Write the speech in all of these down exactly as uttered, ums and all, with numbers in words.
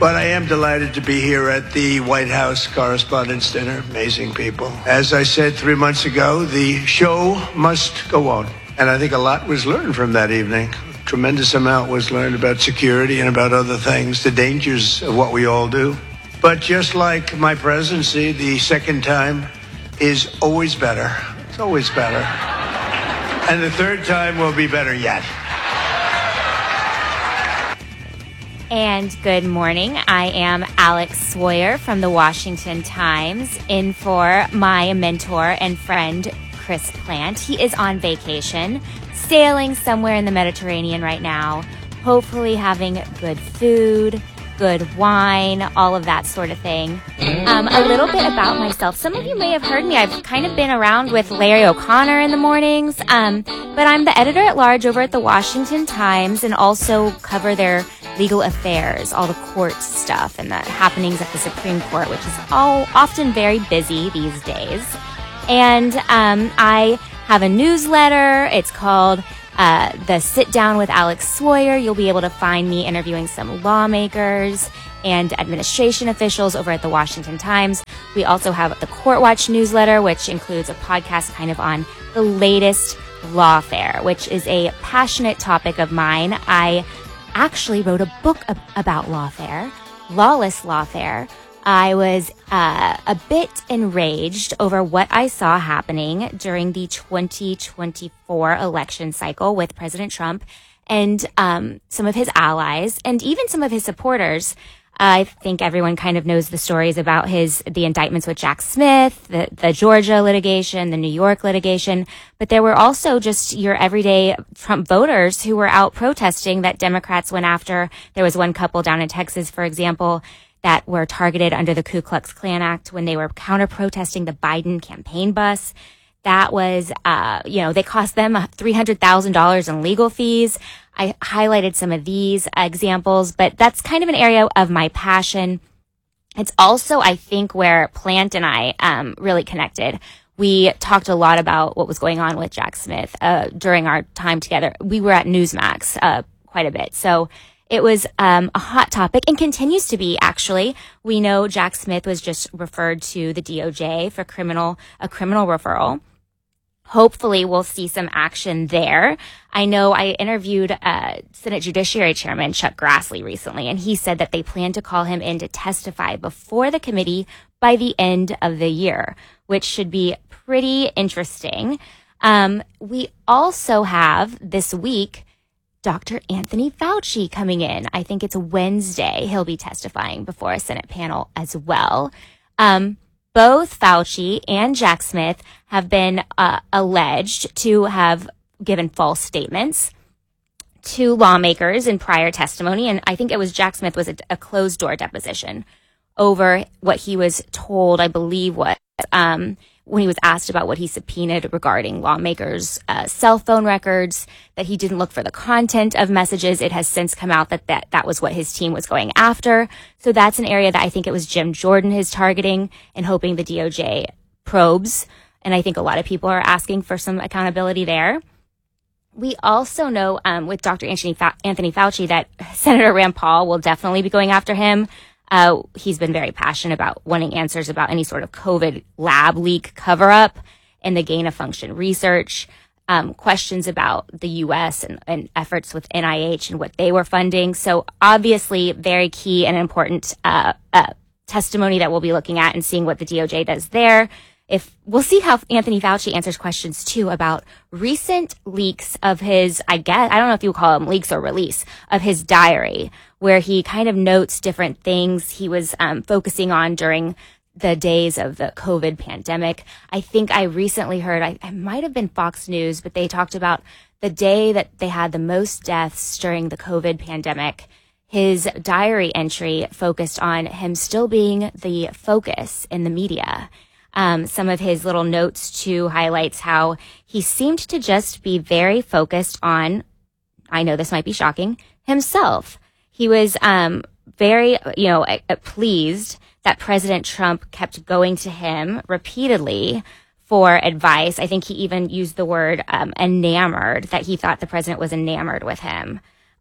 But I am delighted to be here at the White House Correspondents' Dinner. Amazing people. As I said three months ago, the show must go on. And I think a lot was learned from that evening. A tremendous amount was learned about security and about other things, the dangers of what we all do. But just like my presidency, the second time is always better. It's always better. And the third time will be better yet. And good morning. I am Alex Sawyer from the Washington Times, in for my mentor and friend, Chris Plante. He is on vacation, sailing somewhere in the Mediterranean right now, hopefully having good food, good wine, all of that sort of thing. Um, a little bit about myself. Some of you may have heard me. I've kind of been around with Larry O'Connor in the mornings, um, but I'm the editor-at-large over at the Washington Times and also cover their legal affairs, all the court stuff and the happenings at the Supreme Court, which is all often very busy these days. And um, I have a newsletter. It's called uh, The Sit Down with Alex Sawyer. You'll be able to find me interviewing some lawmakers and administration officials over at the Washington Times. We also have the Court Watch newsletter, which includes a podcast kind of on the latest lawfare, which is a passionate topic of mine. I actually wrote a book ab- about lawfare, lawless lawfare. I was uh, a bit enraged over what I saw happening during the twenty twenty-four election cycle with President Trump and um, some of his allies and even some of his supporters. I think everyone kind of knows the stories about his the indictments with Jack Smith, the, the Georgia litigation, the New York litigation. But there were also just your everyday Trump voters who were out protesting that Democrats went after. There was one couple down in Texas, for example, that were targeted under the Ku Klux Klan Act when they were counter-protesting the Biden campaign bus. That was, uh, you know, they cost them three hundred thousand dollars in legal fees. I highlighted some of these examples, but that's kind of an area of my passion. It's also, I think, where Plante and I um, really connected. We talked a lot about what was going on with Jack Smith uh, during our time together. We were at Newsmax uh, quite a bit. So it was um, a hot topic and continues to be, actually. We know Jack Smith was just referred to the D O J for criminal a criminal referral. Hopefully we'll see some action there. I know I interviewed uh, Senate Judiciary Chairman Chuck Grassley recently, and he said that they plan to call him in to testify before the committee by the end of the year, which should be pretty interesting. Um, we also have this week Doctor Anthony Fauci coming in. I think it's Wednesday. He'll be testifying before a Senate panel as well. Um, Both Fauci and Jack Smith have been uh, alleged to have given false statements to lawmakers in prior testimony. And I think it was Jack Smith was a, a closed door deposition over what he was told, I believe was, um, when he was asked about what he subpoenaed regarding lawmakers' uh, cell phone records, that he didn't look for the content of messages. It has since come out that, that that was what his team was going after. So that's an area that I think it was Jim Jordan is targeting and hoping the D O J probes. And I think a lot of people are asking for some accountability there. We also know um, with Doctor Anthony, Fa- Anthony Fauci that Senator Rand Paul will definitely be going after him. Uh, he's been very passionate about wanting answers about any sort of COVID lab leak cover-up and the gain-of-function research, um, questions about the U S and, and efforts with N I H and what they were funding. So obviously very key and important uh, uh, testimony that we'll be looking at and seeing what the D O J does there. If we'll see how Anthony Fauci answers questions too about recent leaks of his, I guess, I don't know if you call them leaks or release, of his diary, where he kind of notes different things he was um, focusing on during the days of the COVID pandemic. I think I recently heard, I, I might have been Fox News, but they talked about the day that they had the most deaths during the COVID pandemic. His diary entry focused on him still being the focus in the media. Um, some of his little notes too highlights how he seemed to just be very focused on, I know this might be shocking, himself. He was um, very, you know, pleased that President Trump kept going to him repeatedly for advice. I think he even used the word um, enamored, that he thought the president was enamored with him.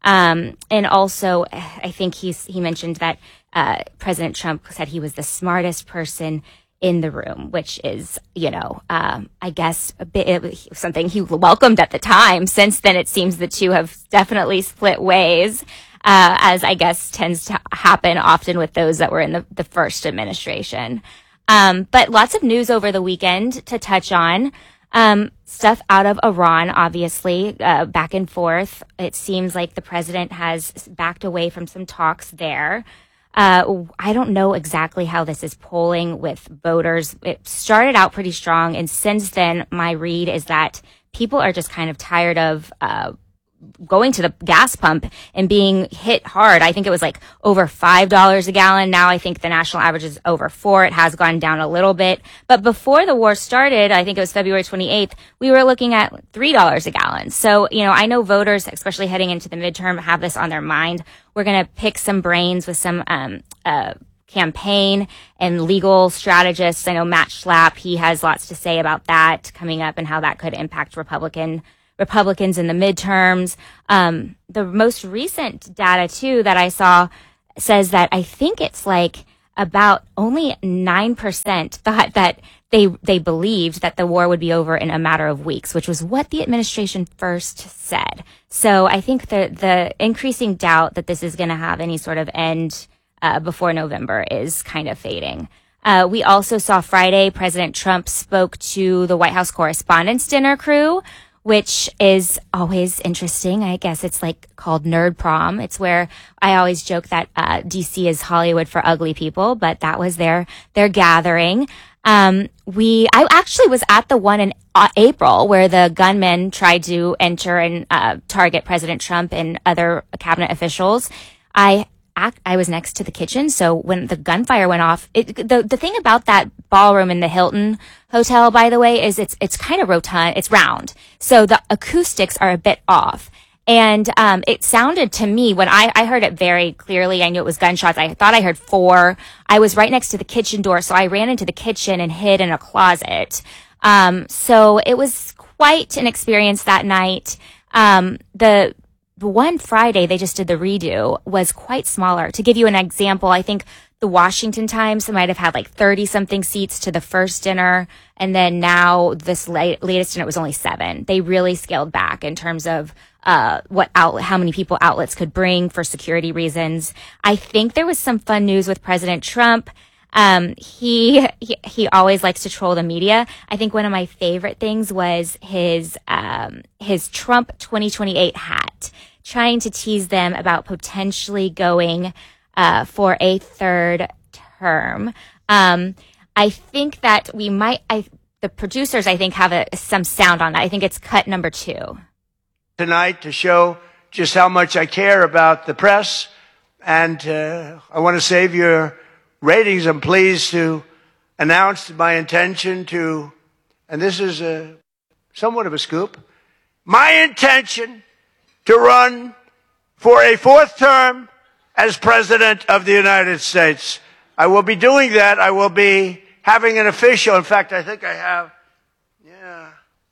Um, and also, I think he's, he mentioned that uh, President Trump said he was the smartest person in the room, which is, you know, um, I guess a bit something he welcomed at the time. Since then, it seems the two have definitely split ways, uh, as I guess tends to happen often with those that were in the, the first administration. Um, but lots of news over the weekend to touch on. Um, stuff out of Iran, obviously, uh, back and forth. It seems like the president has backed away from some talks there. Uh, I don't know exactly how this is polling with voters. It started out pretty strong, and since then, my read is that people are just kind of tired of uh going to the gas pump and being hit hard. I think it was like over five dollars a gallon. Now I think the national average is over four. It has gone down a little bit. But before the war started, I think it was February twenty-eighth, we were looking at three dollars a gallon. So, you know, I know voters, especially heading into the midterm, have this on their mind. We're going to pick some brains with some, um, uh, campaign and legal strategists. I know Matt Schlapp, he has lots to say about that coming up and how that could impact Republican Republicans in the midterms. Um, the most recent data, too, that I saw says that I think it's like about only nine percent thought that they they believed that the war would be over in a matter of weeks, which was what the administration first said. So I think the, the increasing doubt that this is going to have any sort of end uh, before November is kind of fading. Uh, we also saw Friday, President Trump spoke to the White House Correspondents' Dinner crew, which is always interesting. I guess it's like called Nerd Prom. It's where I always joke that uh, D C is Hollywood for ugly people, but that was their their gathering. Um, we I actually was at the one in uh, April where the gunmen tried to enter and uh, target President Trump and other cabinet officials. I act, I was next to the kitchen, so when the gunfire went off, it, the the thing about that ballroom in the Hilton Hotel, by the way, is it's it's kind of rotund, it's round, so the acoustics are a bit off. And um, it sounded to me, when I, I heard it very clearly, I knew it was gunshots. I thought I heard four. I was right next to the kitchen door, so I ran into the kitchen and hid in a closet. Um, so it was quite an experience that night. Um, the, the one Friday they just did the redo was quite smaller. To give you an example, I think the Washington Times might have had like thirty-something seats to the first dinner, and then now this late, latest dinner, it was only seven. They really scaled back in terms of uh what outlet, how many people outlets could bring for security reasons. I think there was some fun news with President Trump. Um, he, he he always likes to troll the media. I think one of my favorite things was his um his Trump twenty twenty-eight hat, trying to tease them about potentially going uh for a third term. Um, I think that we might. I the producers I think have a, some sound on that. I think it's cut number two. Tonight to show just how much I care about the press, and uh, I want to save your ratings. I'm pleased to announce my intention to, and this is a somewhat of a scoop, my intention to run for a fourth term as President of the United States. I will be doing that. I will be having an official, in fact, I think I have, yeah.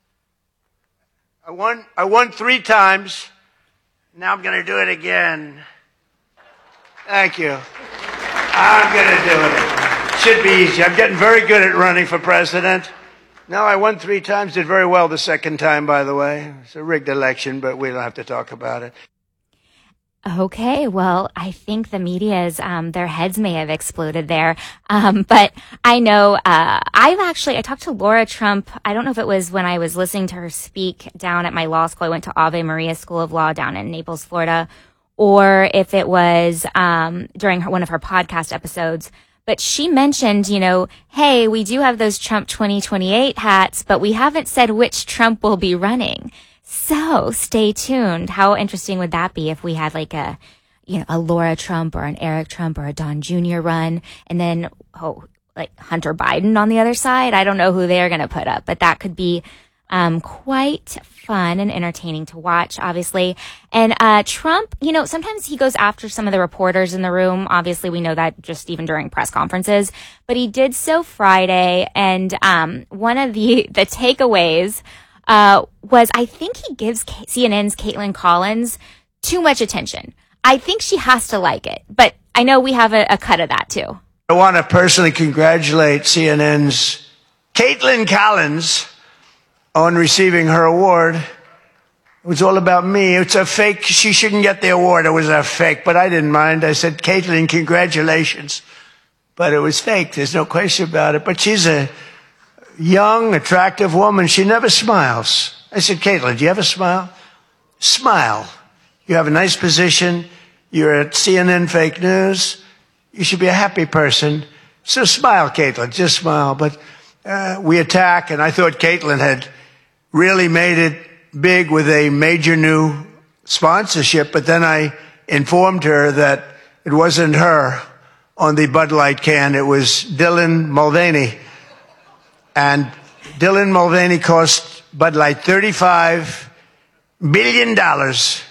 I won, I won three times. Now I'm going to do it again. Thank you. I'm going to do it. Should be easy. I'm getting very good at running for president. No, I won three times. Did very well the second time, by the way. It's a rigged election, but we don't have to talk about it. Okay, well, I think the media's, um, their heads may have exploded there. Um, but I know, uh, I've actually, I talked to Laura Trump. I don't know if it was when I was listening to her speak down at my law school. I went to Ave Maria School of Law down in Naples, Florida, or if it was, um, during her, one of her podcast episodes. But she mentioned, you know, hey, we do have those Trump twenty twenty-eight hats, but we haven't said which Trump will be running. So stay tuned. How interesting would that be if we had like a, you know, a Laura Trump or an Eric Trump or a Don Junior run, and then, oh, like Hunter Biden on the other side? I don't know who they're going to put up, but that could be um, quite fun and entertaining to watch, obviously. And uh, Trump, you know, sometimes he goes after some of the reporters in the room. Obviously, we know that just even during press conferences. But he did so Friday, and um, one of the the takeaways Uh, was I think he gives C N N's Caitlin Collins too much attention. I think she has to like it, but I know we have a, a cut of that too. I want to personally congratulate C N N's Caitlin Collins on receiving her award. It was all about me. It's a fake. She shouldn't get the award. It was a fake, but I didn't mind. I said, Caitlin, congratulations. But it was fake. There's no question about it. But she's a young, attractive woman. She never smiles. I said, Caitlin, do you ever smile? Smile. You have a nice position. You're at C N N Fake News. You should be a happy person. So smile, Caitlin. Just smile. But uh, we attack, and I thought Caitlin had really made it big with a major new sponsorship. But then I informed her that it wasn't her on the Bud Light can. It was Dylan Mulvaney. And Dylan Mulvaney cost Bud Light thirty-five billion dollars.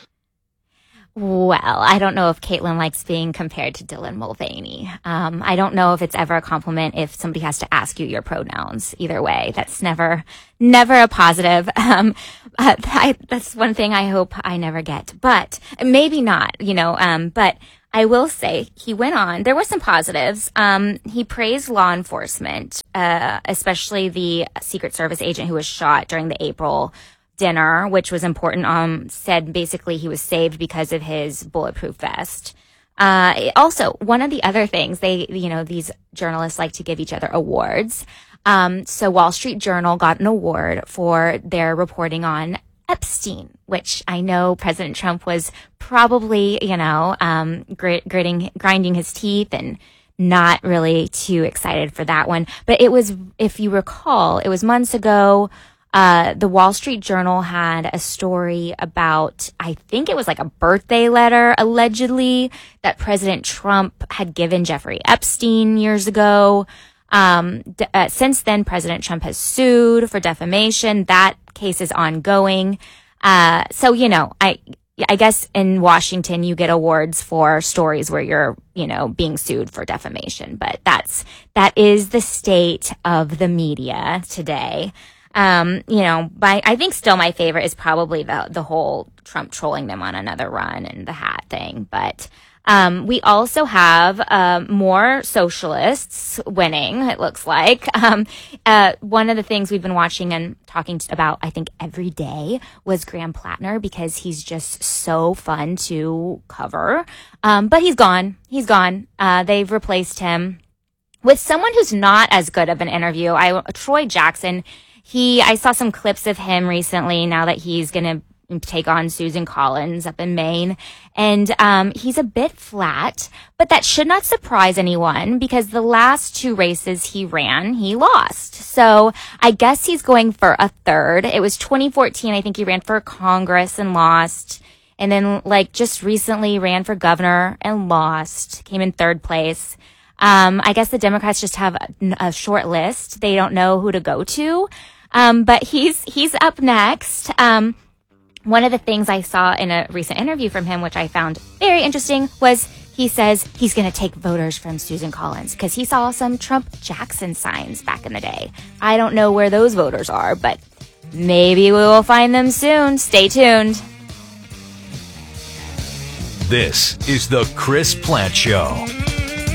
Well, I don't know if Caitlin likes being compared to Dylan Mulvaney. Um, I don't know if it's ever a compliment if somebody has to ask you your pronouns. Either way, that's never, never a positive. Um, uh, I, that's one thing I hope I never get, but maybe not, you know, um, but I will say he went on. There were some positives. Um, he praised law enforcement, uh, especially the Secret Service agent who was shot during the April dinner, which was important. Um, said basically he was saved because of his bulletproof vest. Uh, also, one of the other things they, you know, these journalists like to give each other awards. Um, so Wall Street Journal got an award for their reporting on Epstein, which I know President Trump was probably, you know, um, grit, gritting, grinding his teeth and not really too excited for that one. But it was, if you recall, it was months ago. Uh, the Wall Street Journal had a story about, I think it was like a birthday letter, allegedly, that President Trump had given Jeffrey Epstein years ago. Um, d- uh, since then, President Trump has sued for defamation. That case is ongoing. Uh, so, you know, I, I guess in Washington, you get awards for stories where you're, you know, being sued for defamation. But that's, that is the state of the media today. Um, you know, my, I think still my favorite is probably the, the whole Trump trolling them on another run and the hat thing. But, um, we also have, uh, more socialists winning, it looks like. Um, uh, one of the things we've been watching and talking about, I think every day was Graham Plattner because he's just so fun to cover. Um, but he's gone. He's gone. Uh, they've replaced him with someone who's not as good of an interview. I, Troy Jackson. He, I saw some clips of him recently now that he's going to take on Susan Collins up in Maine. And, um, he's a bit flat, but that should not surprise anyone because the last two races he ran, he lost. So I guess he's going for a third. It was twenty fourteen. I think he ran for Congress and lost. And then like just recently ran for governor and lost, came in third place. Um, I guess the Democrats just have a, a short list. They don't know who to go to. Um, but he's, he's up next. Um, one of the things I saw in a recent interview from him, which I found very interesting, was he says he's going to take voters from Susan Collins because he saw some Trump Jackson signs back in the day. I don't know where those voters are, but maybe we will find them soon. Stay tuned. This is the Chris Plante Show.